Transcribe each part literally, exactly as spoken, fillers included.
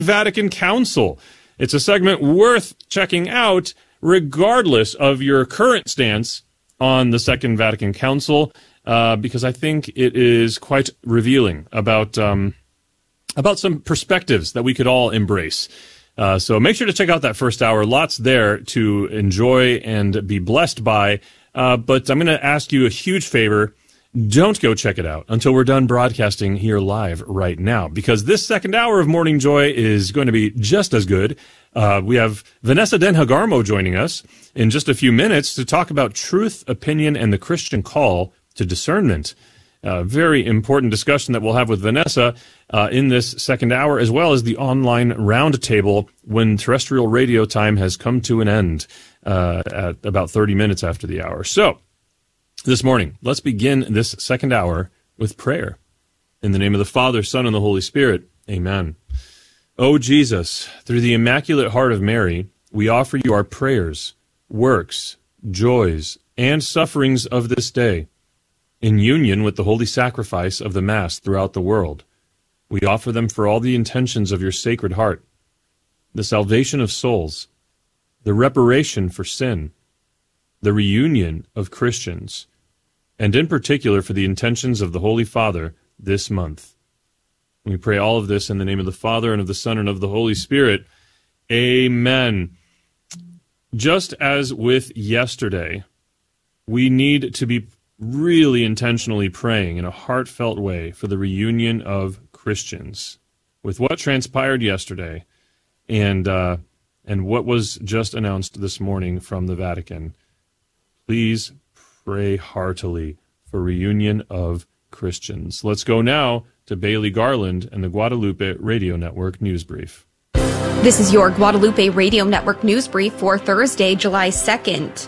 Vatican Council. It's a segment worth checking out regardless of your current stance on the Second Vatican Council, uh, because I think it is quite revealing about um, about some perspectives that we could all embrace. Uh, so make sure to check out that first hour. Lots there to enjoy and be blessed by. Uh, but I'm going to ask you a huge favor. Don't go check it out until we're done broadcasting here live right now, because this second hour of Morning Joy is going to be just as good. Uh, we have Vanessa Den Hagarmo joining us in just a few minutes to talk about truth, opinion, and the Christian call to discernment. Uh, very important discussion that we'll have with Vanessa uh, in this second hour, as well as the online roundtable when terrestrial radio time has come to an end uh, at about thirty minutes after the hour. So, this morning, let's begin this second hour with prayer. In the name of the Father, Son, and the Holy Spirit, amen. O Jesus, through the Immaculate Heart of Mary, we offer you our prayers, works, joys, and sufferings of this day. In union with the holy sacrifice of the Mass throughout the world, we offer them for all the intentions of your Sacred Heart, the salvation of souls, the reparation for sin, the reunion of Christians, and in particular for the intentions of the Holy Father this month. We pray all of this in the name of the Father, and of the Son, and of the Holy Spirit. Amen. Just as with yesterday, we need to be really intentionally praying in a heartfelt way for the reunion of Christians. With what transpired yesterday and uh, and what was just announced this morning from the Vatican, please pray heartily for reunion of Christians. Let's go now to Bailey Garland and the Guadalupe Radio Network News Brief. This is your Guadalupe Radio Network News Brief for Thursday, July second.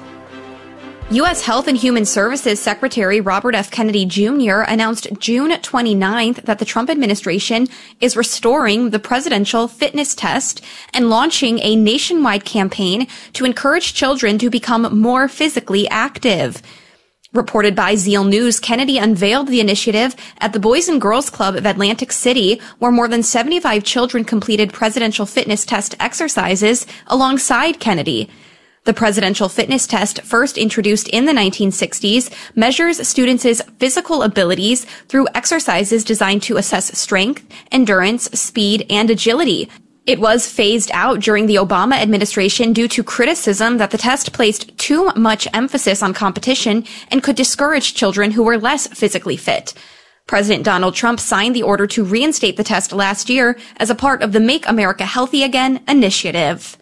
U S Health and Human Services Secretary Robert F. Kennedy Junior announced June twenty-ninth that the Trump administration is restoring the presidential fitness test and launching a nationwide campaign to encourage children to become more physically active. Reported by Zeal News, Kennedy unveiled the initiative at the Boys and Girls Club of Atlantic City, where more than seventy-five children completed presidential fitness test exercises alongside Kennedy. The presidential fitness test, first introduced in the nineteen sixties, measures students' physical abilities through exercises designed to assess strength, endurance, speed, and agility. It was phased out during the Obama administration due to criticism that the test placed too much emphasis on competition and could discourage children who were less physically fit. President Donald Trump signed the order to reinstate the test last year as a part of the Make America Healthy Again initiative.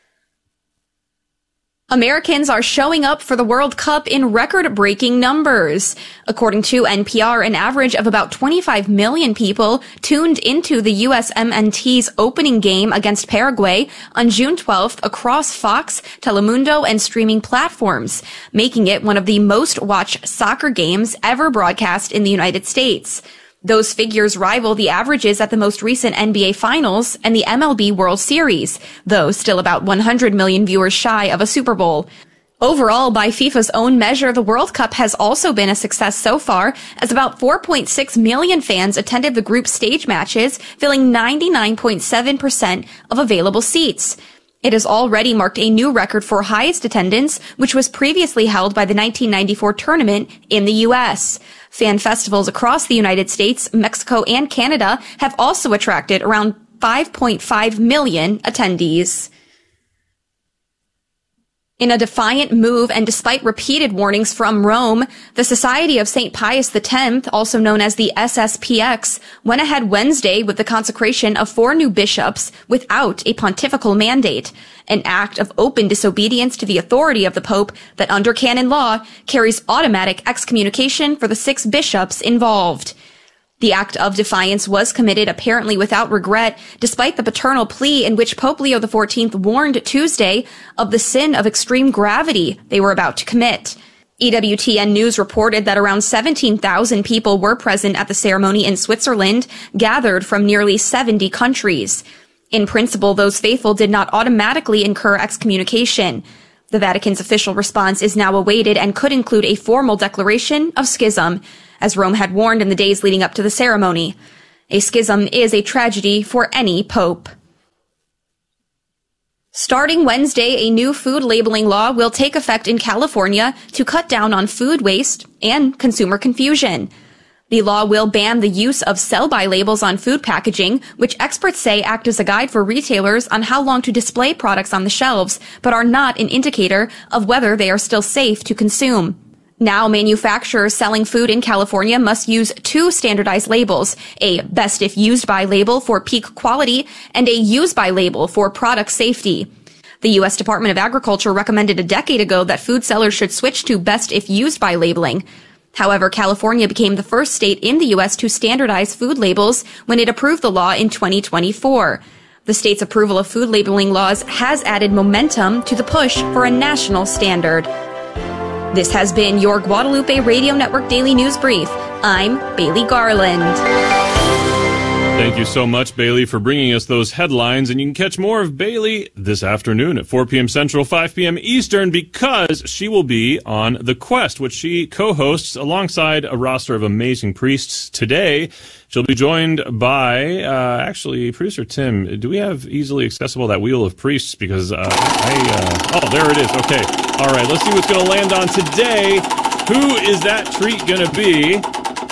Americans are showing up for the World Cup in record-breaking numbers. According to N P R, an average of about twenty-five million people tuned into the U S M N T's opening game against Paraguay on June twelfth across Fox, Telemundo, and streaming platforms, making it one of the most-watched soccer games ever broadcast in the United States. Those figures rival the averages at the most recent N B A Finals and the M L B World Series, though still about one hundred million viewers shy of a Super Bowl. Overall, by FIFA's own measure, the World Cup has also been a success so far, as about four point six million fans attended the group stage matches, filling ninety-nine point seven percent of available seats. It has already marked a new record for highest attendance, which was previously held by the nineteen ninety-four tournament in the U S Fan festivals across the United States, Mexico, and Canada have also attracted around five point five million attendees. In a defiant move, and despite repeated warnings from Rome, the Society of Saint Pius the tenth, also known as the S S P X, went ahead Wednesday with the consecration of four new bishops without a pontifical mandate, an act of open disobedience to the authority of the Pope that under canon law carries automatic excommunication for the six bishops involved. The act of defiance was committed apparently without regret, despite the paternal plea in which Pope Leo the fourteenth warned Tuesday of the sin of extreme gravity they were about to commit. E W T N News reported that around seventeen thousand people were present at the ceremony in Switzerland, gathered from nearly seventy countries. In principle, those faithful did not automatically incur excommunication. The Vatican's official response is now awaited and could include a formal declaration of schism, as Rome had warned in the days leading up to the ceremony. A schism is a tragedy for any pope. Starting Wednesday, a new food labeling law will take effect in California to cut down on food waste and consumer confusion. The law will ban the use of sell-by labels on food packaging, which experts say act as a guide for retailers on how long to display products on the shelves, but are not an indicator of whether they are still safe to consume. Now, manufacturers selling food in California must use two standardized labels, a best if used by label for peak quality and a use by label for product safety. The U S Department of Agriculture recommended a decade ago that food sellers should switch to best if used by labeling. However, California became the first state in the U S to standardize food labels when it approved the law in twenty twenty-four. The state's approval of food labeling laws has added momentum to the push for a national standard. This has been your Guadalupe Radio Network Daily News Brief. I'm Bailey Garland. Thank you so much, Bailey, for bringing us those headlines. And you can catch more of Bailey this afternoon at four p.m. Central, five p.m. Eastern, because she will be on The Quest, which she co-hosts alongside a roster of amazing priests. Today, she'll be joined by, uh, actually, producer Tim, do we have easily accessible that wheel of priests? Because uh, I, uh, oh, there it is. Okay. All right, let's see what's going to land on today. Who is that treat going to be?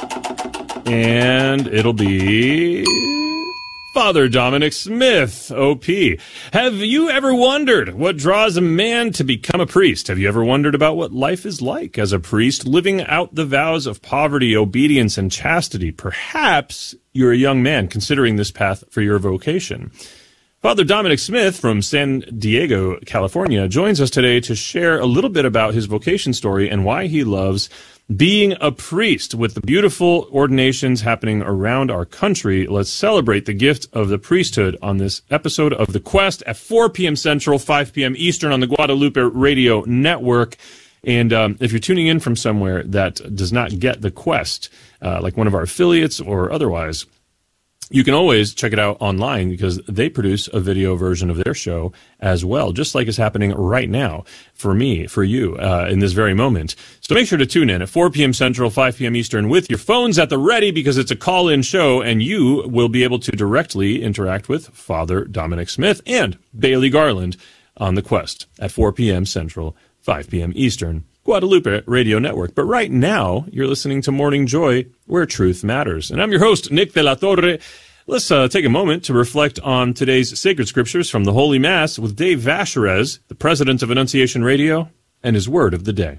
And it'll be Father Dominic Smith, O P. Have you ever wondered what draws a man to become a priest? Have you ever wondered about what life is like as a priest, living out the vows of poverty, obedience, and chastity? Perhaps you're a young man considering this path for your vocation. Father Dominic Smith from San Diego, California, joins us today to share a little bit about his vocation story and why he loves being a priest. With the beautiful ordinations happening around our country, let's celebrate the gift of the priesthood on this episode of The Quest at four p.m. Central, five p.m. Eastern on the Guadalupe Radio Network. And um, if you're tuning in from somewhere that does not get The Quest, uh, like one of our affiliates or otherwise, you can always check it out online because they produce a video version of their show as well, just like is happening right now for me, for you, uh, in this very moment. So make sure to tune in at four p.m. Central, five p.m. Eastern with your phones at the ready because it's a call-in show and you will be able to directly interact with Father Dominic Smith and Bailey Garland on The Quest at four p.m. Central, five p.m. Eastern. Guadalupe Radio Network. But right now, you're listening to Morning Joy, where truth matters. And I'm your host, Nick de la Torre. Let's uh, take a moment to reflect on today's sacred scriptures from the Holy Mass with Dave Vacherez, the president of Annunciation Radio, and his word of the day.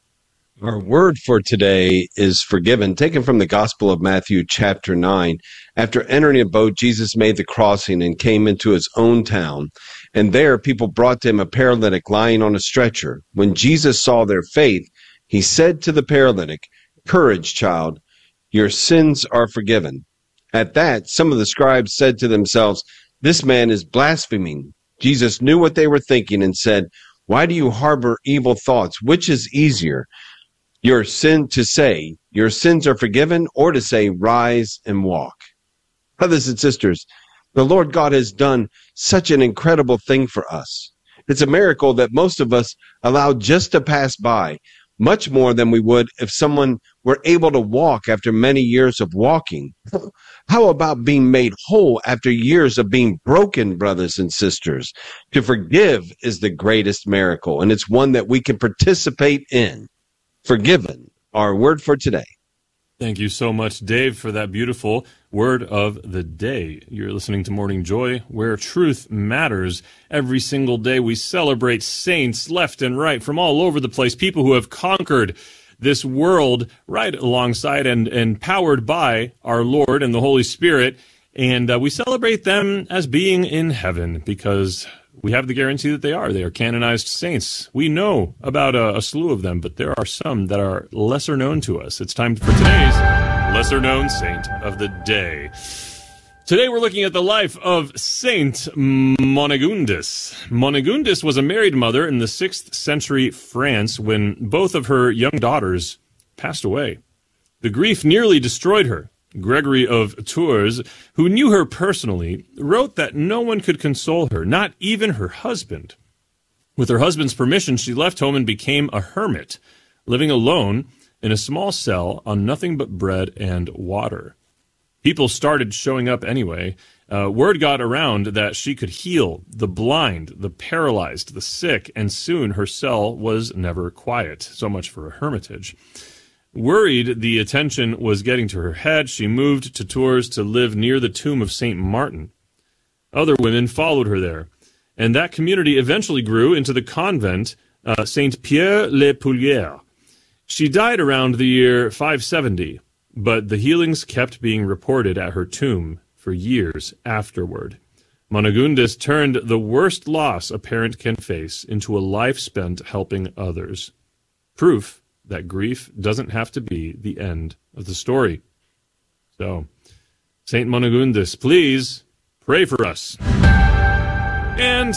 Our word for today is forgiven, taken from the Gospel of Matthew, chapter nine. After entering a boat, Jesus made the crossing and came into his own town. And there people brought to him a paralytic lying on a stretcher. When Jesus saw their faith, he said to the paralytic, "Courage, child, your sins are forgiven." At that, some of the scribes said to themselves, "This man is blaspheming." Jesus knew what they were thinking and said, "Why do you harbor evil thoughts? Which is easier? Your sin to say, 'Your sins are forgiven,' or to say, 'Rise and walk'?" Brothers and sisters, the Lord God has done such an incredible thing for us. It's a miracle that most of us allow just to pass by, much more than we would if someone were able to walk after many years of walking. How about being made whole after years of being broken, brothers and sisters? To forgive is the greatest miracle, and it's one that we can participate in. Forgiven, our word for today. Thank you so much, Dave, for that beautiful word of the day. You're listening to Morning Joy, where truth matters. Every single day we celebrate saints left and right from all over the place, people who have conquered this world right alongside and, and powered by our Lord and the Holy Spirit. And uh, we celebrate them as being in heaven because we have the guarantee that they are. They are canonized saints. We know about a, a slew of them, but there are some that are lesser known to us. It's time for today's lesser known saint of the day. Today we're looking at the life of Saint Monegundis. Monegundis was a married mother in the sixth century France when both of her young daughters passed away. The grief nearly destroyed her. Gregory of Tours, who knew her personally, wrote that no one could console her, not even her husband. With her husband's permission, she left home and became a hermit, living alone in a small cell on nothing but bread and water. People started showing up anyway. Uh, word got around that she could heal the blind, the paralyzed, the sick, and soon her cell was never quiet. So much for a hermitage. Worried the attention was getting to her head, she moved to Tours to live near the tomb of Saint Martin. Other women followed her there, and that community eventually grew into the convent uh, Saint Pierre le Poulier. She died around the year five seventy, but the healings kept being reported at her tomb for years afterward. Monagundis turned the worst loss a parent can face into a life spent helping others. Proof that grief doesn't have to be the end of the story. So, Saint Monagundis, please pray for us. And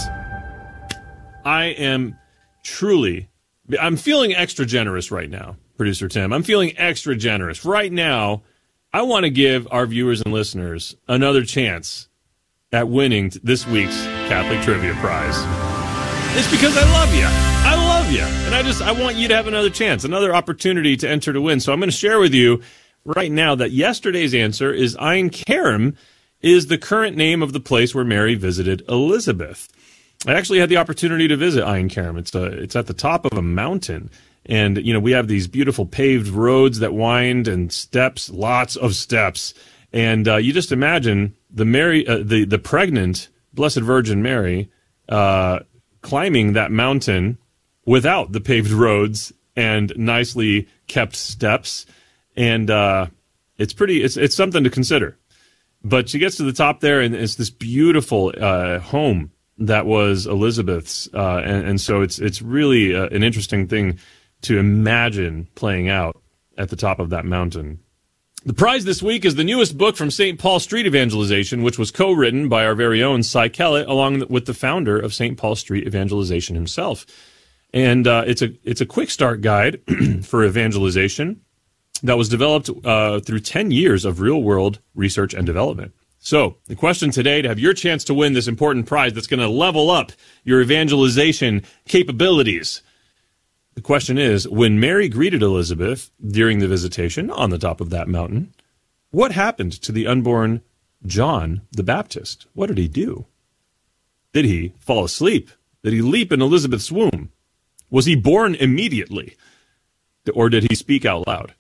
I am truly, I'm feeling extra generous right now, Producer Tim. I'm feeling extra generous. Right now, I want to give our viewers and listeners another chance at winning this week's Catholic Trivia Prize. It's because I love you. I love you. And I just, I want you to have another chance, another opportunity to enter to win. So I'm going to share with you right now that yesterday's answer is Ein Kerem is the current name of the place where Mary visited Elizabeth. I actually had the opportunity to visit Ein Kerem. It's a, it's at the top of a mountain. And, you know, we have these beautiful paved roads that wind and steps, lots of steps. And uh, you just imagine the Mary, uh, the, the pregnant Blessed Virgin Mary uh, climbing that mountain without the paved roads and nicely kept steps. And uh, it's pretty, it's, it's something to consider. But she gets to the top there, and it's this beautiful uh, home that was Elizabeth's. Uh, and, and so it's, it's really uh, an interesting thing to imagine playing out at the top of that mountain. The prize this week is the newest book from Saint Paul Street Evangelization, which was co-written by our very own Cy Kellett, along with the founder of Saint Paul Street Evangelization himself. And uh, it's a it's a quick start guide for evangelization that was developed uh, through ten years of real-world research and development. So the question today, to have your chance to win this important prize that's going to level up your evangelization capabilities. The question is, when Mary greeted Elizabeth during the visitation on the top of that mountain, what happened to the unborn John the Baptist? What did he do? Did he fall asleep? Did he leap in Elizabeth's womb? Was he born immediately? Or did he speak out loud?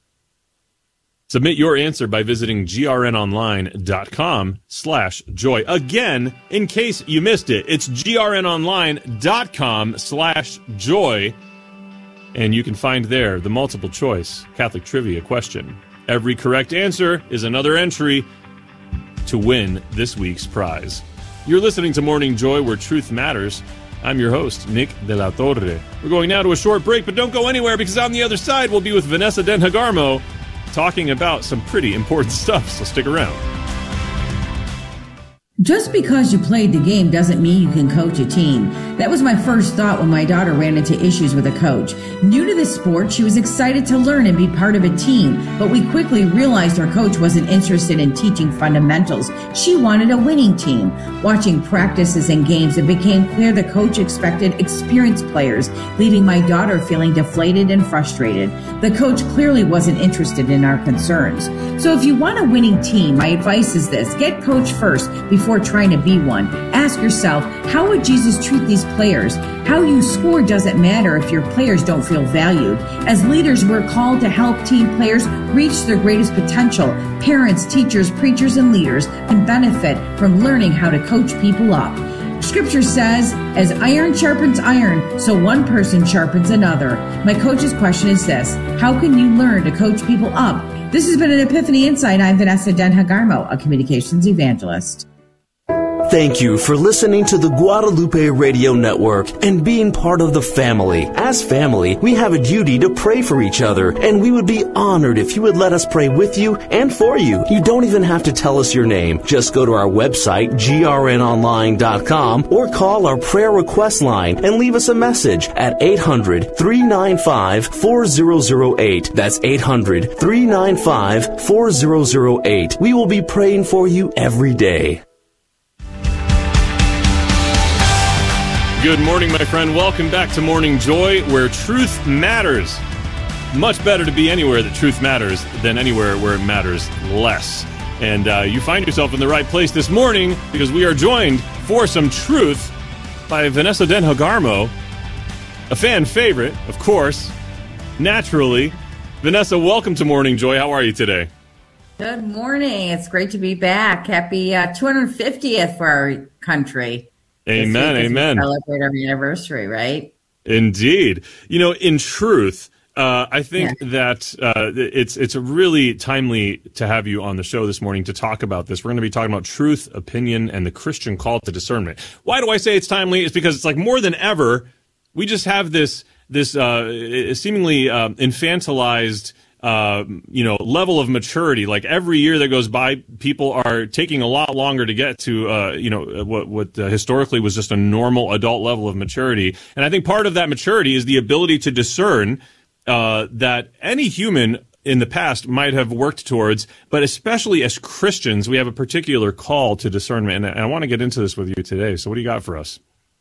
Submit your answer by visiting grnonline.com slash joy. Again, in case you missed it, it's grnonline.com slash joy. And you can find there the multiple choice Catholic trivia question. Every correct answer is another entry to win this week's prize. You're listening to Morning Joy, where truth matters. I'm your host, Nick De La Torre. We're going now to a short break, but don't go anywhere, because on the other side we'll be with Vanessa Denhagarmo talking about some pretty important stuff, so stick around. Just because you played the game doesn't mean you can coach a team. That was my first thought when my daughter ran into issues with a coach. New to this sport, she was excited to learn and be part of a team, but we quickly realized our coach wasn't interested in teaching fundamentals. She wanted a winning team. Watching practices and games, it became clear the coach expected experienced players, leaving my daughter feeling deflated and frustrated. The coach clearly wasn't interested in our concerns. So if you want a winning team, my advice is this: get coached first before trying to be one. Ask yourself, how would Jesus treat these players? How you score doesn't matter if your players don't feel valued. As leaders, we're called to help team players reach their greatest potential. Parents, teachers, preachers, and leaders can benefit from learning how to coach people up. Scripture says, as iron sharpens iron, so one person sharpens another. My coach's question is this: how can you learn to coach people up? This has been an Epiphany Insight. I'm Vanessa Denhagarmo, a communications evangelist. Thank you for listening to the Guadalupe Radio Network and being part of the family. As family, we have a duty to pray for each other, and we would be honored if you would let us pray with you and for you. You don't even have to tell us your name. Just go to our website, g r n online dot com, or call our prayer request line and leave us a message at eight hundred, three nine five, four zero zero eight. That's eight hundred, three nine five, four zero zero eight. We will be praying for you every day. Good morning, my friend. Welcome back to Morning Joy, where truth matters. Much better to be anywhere that truth matters than anywhere where it matters less. And uh, you find yourself in the right place this morning because we are joined for some truth by Vanessa Denhogarmo, a fan favorite, of course, naturally. Vanessa, welcome to Morning Joy. How are you today? Good morning. It's great to be back. Happy uh, two hundred fiftieth for our country. Amen, amen. We celebrate our anniversary, right? Indeed. You know, in truth, Uh, I think yeah. that uh, it's it's really timely to have you on the show this morning to talk about this. We're going to be talking about truth, opinion, and the Christian call to discernment. Why do I say it's timely? It's because it's like more than ever, we just have this this uh, seemingly uh, infantilized uh, you know level of maturity. Like every year that goes by, people are taking a lot longer to get to uh, you know what what uh, historically was just a normal adult level of maturity. And I think part of that maturity is the ability to discern Uh, that any human in the past might have worked towards, but especially as Christians, we have a particular call to discernment. And, and I want to get into this with you today. So what do you got for us?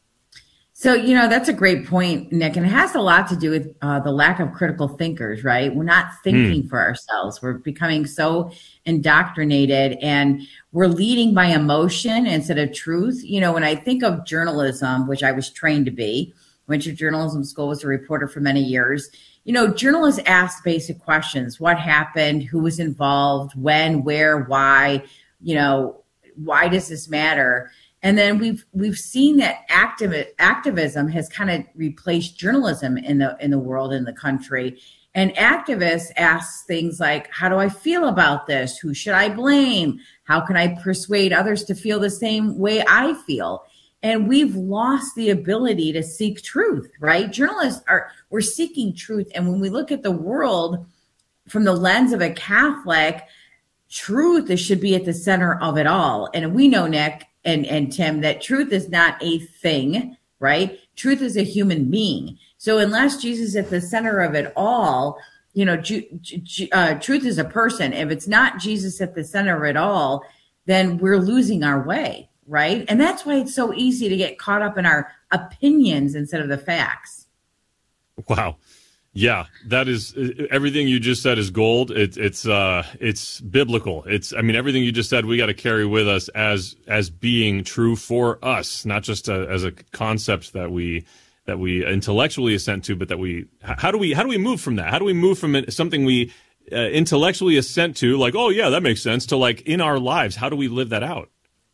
So, you know, that's a great point, Nick. And it has a lot to do with uh, the lack of critical thinkers, right? We're not thinking mm. for ourselves. We're becoming so indoctrinated and we're leading by emotion instead of truth. You know, when I think of journalism, which I was trained to be, went to journalism school, was a reporter for many years. You know, journalists ask basic questions. What happened? Who was involved? When? Where? Why? You know, why does this matter? And then we've we've seen that activ- activism has kind of replaced journalism in the in the world, in the country. And activists ask things like, how do I feel about this? Who should I blame? How can I persuade others to feel the same way I feel? And we've lost the ability to seek truth, right? Journalists are, we're seeking truth. And when we look at the world from the lens of a Catholic, truth should be at the center of it all. And we know, Nick and, and Tim, that truth is not a thing, right? Truth is a human being. So unless Jesus is at the center of it all, you know, ju- ju- uh, truth is a person. If it's not Jesus at the center of it all, then we're losing our way. Right. And that's why it's so easy to get caught up in our opinions instead of the facts. Wow. Yeah, that is everything you just said is gold. It, it's uh, it's biblical. It's I mean, everything you just said, we got to carry with us as as being true for us, not just a, as a concept that we that we intellectually assent to, but that we how do we how do we move from that? How do we move from it, something we uh, intellectually assent to, like, oh yeah, that makes sense, to like in our lives? How do we live that out?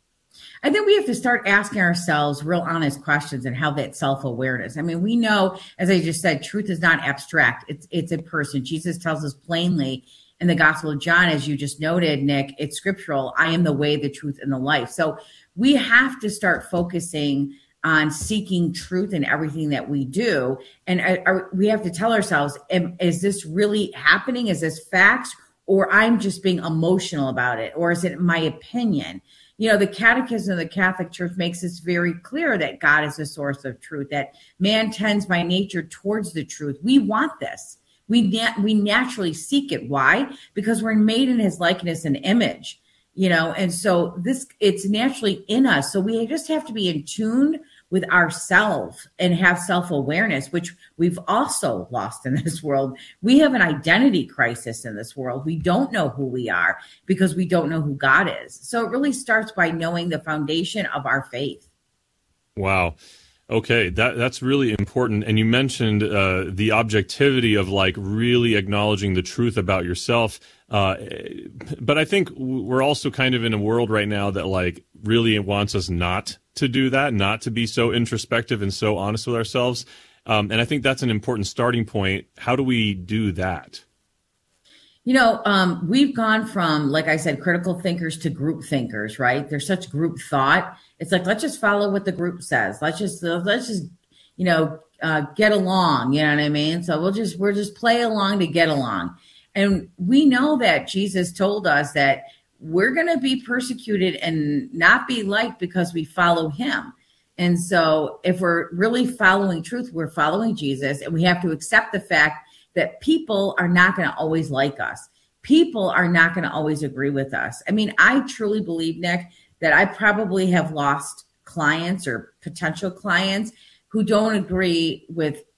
I think we have to start asking ourselves real honest questions and have that self-awareness. I mean, we know, as I just said, truth is not abstract. It's it's a person. Jesus tells us plainly in the Gospel of John, as you just noted, Nick, it's scriptural. I am the way, the truth, and the life. So we have to start focusing on seeking truth in everything that we do. And are, are, we have to tell ourselves, is this really happening? Is this facts? Or I'm just being emotional about it? Or is it my opinion? You know, the Catechism of the Catholic Church makes this very clear that God is the source of truth, that man tends by nature towards the truth. We want this. We na- we naturally seek it. Why? Because we're made in his likeness and image, you know, and so this, it's naturally in us. So we just have to be in tune with ourselves and have self-awareness, which we've also lost in this world. We have an identity crisis in this world. We don't know who we are because we don't know who God is. So it really starts by knowing the foundation of our faith. Wow. Okay, that that's really important. And you mentioned uh, the objectivity of like really acknowledging the truth about yourself. Uh, but I think we're also kind of in a world right now that like really wants us not to do that, not to be so introspective and so honest with ourselves. Um, and I think that's an important starting point. How do we do that? You know, um, we've gone from, like I said, critical thinkers to group thinkers, right? There's such group thought. It's like, let's just follow what the group says. Let's just, let's just, you know, uh, get along. You know what I mean? So we'll just, we'll just play along to get along. And we know that Jesus told us that we're going to be persecuted and not be liked because we follow him. And so if we're really following truth, we're following Jesus, and we have to accept the fact that people are not going to always like us. People are not going to always agree with us. I mean, I truly believe, Nick, that I probably have lost clients or potential clients who don't agree with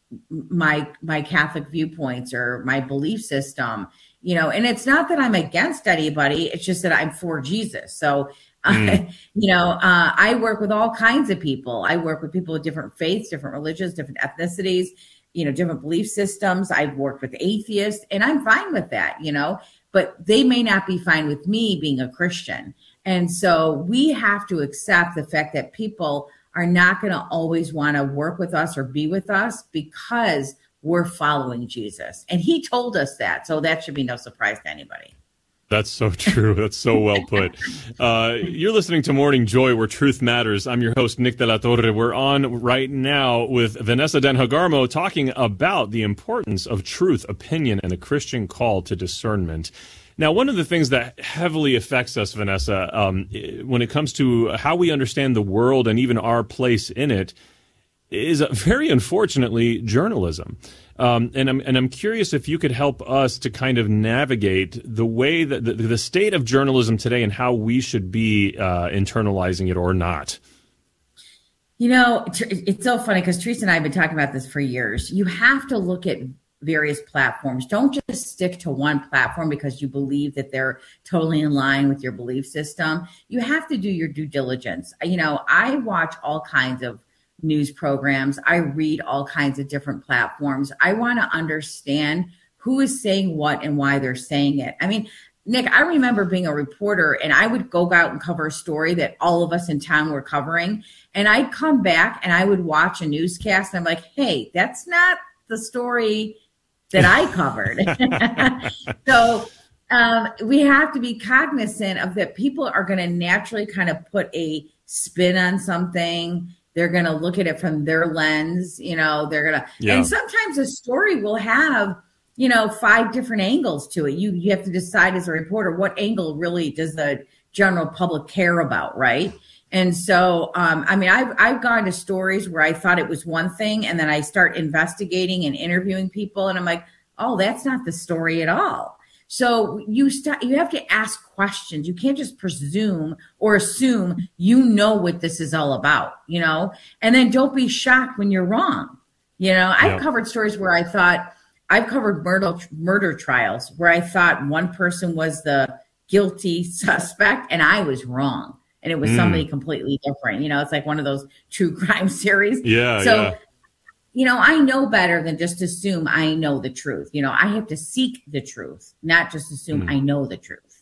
my my Catholic viewpoints or my belief system, you know, and it's not that I'm against anybody. It's just that I'm for Jesus. So, mm. uh, you know, uh, I work with all kinds of people. I work with people of different faiths, different religions, different ethnicities, you know, different belief systems. I've worked with atheists, and I'm fine with that, you know, but they may not be fine with me being a Christian. And so we have to accept the fact that people are not going to always want to work with us or be with us because we're following Jesus. And he told us that. So that should be no surprise to anybody. That's so true. That's so well put. Uh, you're listening to Morning Joy, where truth matters. I'm your host, Nick De La Torre. We're on right now with Vanessa Den Hagarmo talking about the importance of truth, opinion, and the Christian call to discernment. Now, one of the things that heavily affects us, Vanessa, um, when it comes to how we understand the world and even our place in it, is uh, very unfortunately journalism. Um, and I'm and I'm curious if you could help us to kind of navigate the way that the, the state of journalism today and how we should be uh, internalizing it or not. You know, it's so funny because Teresa and I have been talking about this for years. You have to look at various platforms. Don't just stick to one platform because you believe that they're totally in line with your belief system. You have to do your due diligence. You know, I watch all kinds of news programs. I read all kinds of different platforms. I want to understand who is saying what and why they're saying it. I mean, Nick, I remember being a reporter and I would go out and cover a story that all of us in town were covering. And I'd come back and I would watch a newscast. And I'm like, hey, that's not the story that I covered. So um, we have to be cognizant of that. People are going to naturally kind of put a spin on something. They're going to look at it from their lens, you know, they're going to, yeah. And sometimes a story will have, you know, five different angles to it. You, you have to decide as a reporter, what angle really does the general public care about, right? And so, um, I mean, I've, I've gone to stories where I thought it was one thing, and then I start investigating and interviewing people, and I'm like, oh, that's not the story at all. So you start, you have to ask questions. You can't just presume or assume you know what this is all about, you know, and then don't be shocked when you're wrong. You know, I've yeah. covered stories where I thought, I've covered murder, murder trials where I thought one person was the guilty suspect and I was wrong. And it was mm. somebody completely different. You know, it's like one of those true crime series. Yeah. So, yeah. you know, I know better than just assume I know the truth. You know, I have to seek the truth, not just assume mm. I know the truth.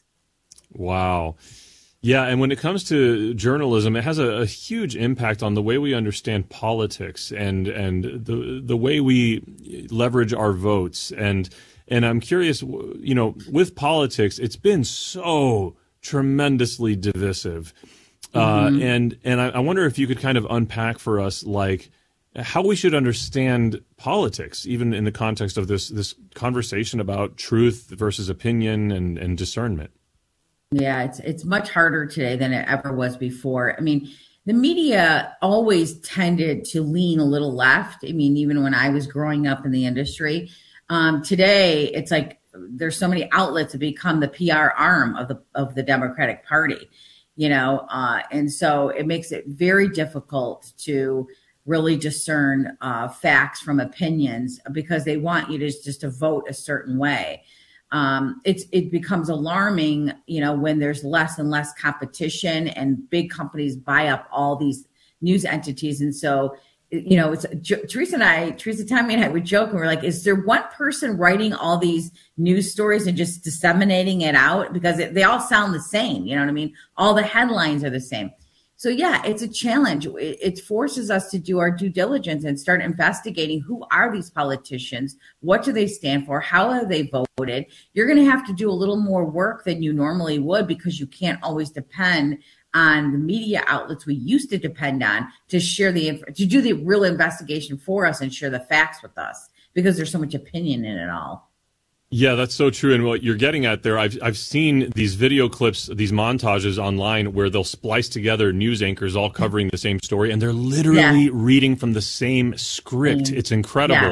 Wow. Yeah. And when it comes to journalism, it has a, a huge impact on the way we understand politics and, and the, the way we leverage our votes. And, and I'm curious, you know, with politics, it's been so tremendously divisive. Mm-hmm. Uh, and, and I, I wonder if you could kind of unpack for us, like, how we should understand politics, even in the context of this, this conversation about truth versus opinion and, and discernment. Yeah, it's it's much harder today than it ever was before. I mean, the media always tended to lean a little left. I mean, even when I was growing up in the industry, um, today it's like there's so many outlets that become the P R arm of the of the Democratic Party, you know, uh, and so it makes it very difficult to really discern uh, facts from opinions because they want you to just to vote a certain way. Um, it's, it becomes alarming, you know, when there's less and less competition and big companies buy up all these news entities. And so, you know, it's Teresa and I, Teresa Tommy and I would joke and we're like, is there one person writing all these news stories and just disseminating it out? Because it, they all sound the same. You know what I mean? All the headlines are the same. So, yeah, it's a challenge. It, it forces us to do our due diligence and start investigating who are these politicians? What do they stand for? How have they voted? You're going to have to do a little more work than you normally would because you can't always depend on the media outlets we used to depend on to share the to do the real investigation for us and share the facts with us because there's so much opinion in it all. Yeah, that's so true. And what you're getting at there, I've I've seen these video clips, these montages online where they'll splice together news anchors all covering the same story, and they're literally yeah. reading from the same script. Mm. It's incredible.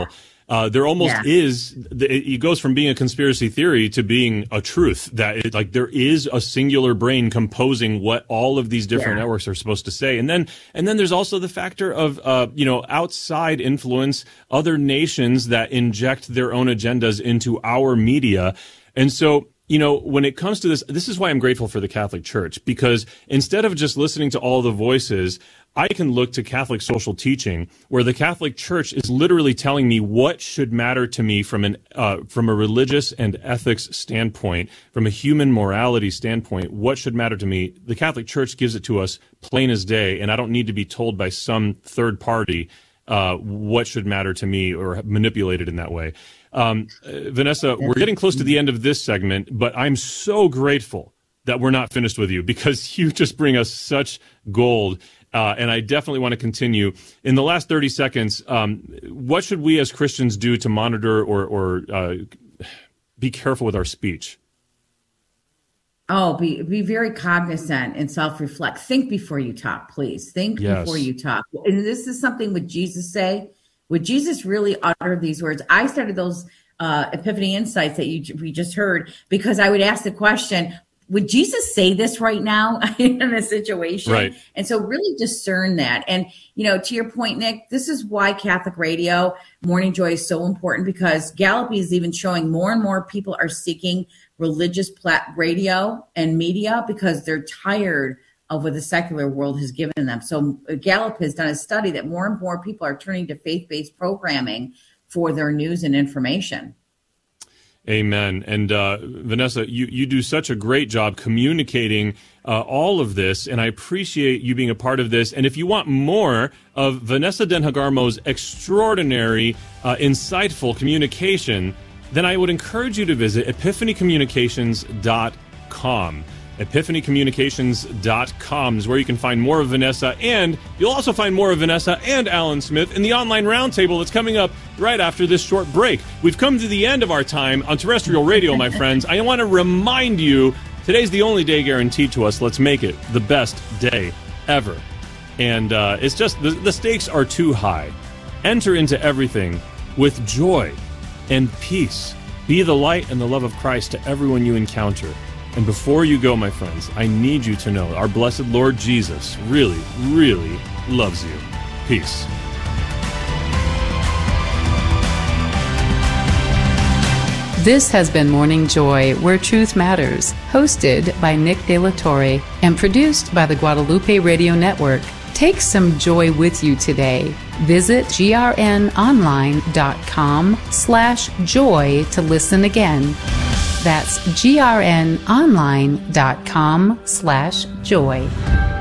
Uh, there almost Yeah. is, it goes from being a conspiracy theory to being a truth, that it, like there is a singular brain composing what all of these different Yeah. networks are supposed to say. And then, and then there's also the factor of, uh, you know, outside influence, other nations that inject their own agendas into our media. And so, you know, when it comes to this, this is why I'm grateful for the Catholic Church, because instead of just listening to all the voices, I can look to Catholic social teaching, where the Catholic Church is literally telling me what should matter to me from an uh, from a religious and ethics standpoint, from a human morality standpoint, what should matter to me. The Catholic Church gives it to us plain as day, and I don't need to be told by some third party uh, what should matter to me or manipulated in that way. Um, uh, Vanessa, we're getting close to the end of this segment, but I'm so grateful that we're not finished with you, because you just bring us such gold. Uh, and I definitely want to continue. In the last thirty seconds, um, what should we as Christians do to monitor or, or uh, be careful with our speech? Oh, be be very cognizant and self-reflect. Think before you talk, please. Think Yes. before you talk. And this is something would Jesus say? Would Jesus really utter these words? I started those uh, Epiphany Insights that you we just heard because I would ask the question, would Jesus say this right now in a situation? Right. And so really discern that. And, you know, to your point, Nick, this is why Catholic radio, Morning Joy, is so important, because Gallup is even showing more and more people are seeking religious plat- radio and media because they're tired of what the secular world has given them. So Gallup has done a study that more and more people are turning to faith-based programming for their news and information. Amen. And uh, Vanessa, you, you do such a great job communicating uh, all of this, and I appreciate you being a part of this. And if you want more of Vanessa Den Hagarmo's extraordinary, uh, insightful communication, then I would encourage you to visit epiphany communications dot com. epiphany communications dot com is where you can find more of Vanessa, and you'll also find more of Vanessa and Alan Smith in the online roundtable that's coming up right after this short break. We've come to the end of our time on terrestrial radio, my friends. I want to remind you, today's the only day guaranteed to us. Let's make it the best day ever. And uh, it's just, the, the stakes are too high. Enter into everything with joy and peace. Be the light and the love of Christ to everyone you encounter. And before you go, my friends, I need you to know our blessed Lord Jesus really, really loves you. Peace. This has been Morning Joy, Where Truth Matters, hosted by Nick De La Torre and produced by the Guadalupe Radio Network. Take some joy with you today. Visit grnonline.com slash joy to listen again. That's grnonline.com slash joy.